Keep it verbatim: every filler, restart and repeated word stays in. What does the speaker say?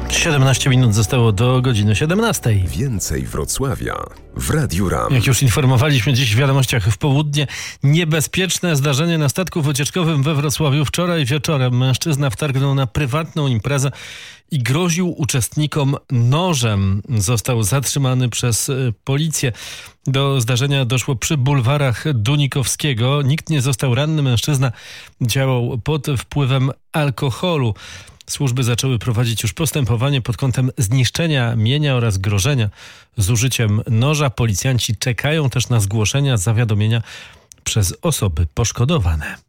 siedemnaście minut zostało do godziny siedemnastej. Więcej Wrocławia w Radiu RAM. Jak już informowaliśmy dziś w wiadomościach w południe, niebezpieczne zdarzenie na statku wycieczkowym we Wrocławiu. Wczoraj wieczorem mężczyzna wtargnął na prywatną imprezę i groził uczestnikom nożem. Został zatrzymany przez policję. Do zdarzenia doszło przy bulwarach Dunikowskiego. Nikt nie został ranny. Mężczyzna działał pod wpływem alkoholu. Służby zaczęły prowadzić już postępowanie pod kątem zniszczenia mienia oraz grożenia z użyciem noża. Policjanci czekają też na zgłoszenia zawiadomienia przez osoby poszkodowane.